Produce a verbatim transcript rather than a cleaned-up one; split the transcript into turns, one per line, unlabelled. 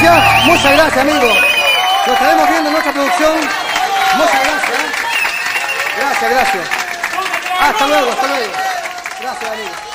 gracias, muchas gracias, amigo. Lo estaremos viendo en nuestra producción. Muchas gracias. Gracias, gracias. Hasta luego, hasta luego. Gracias, amigo.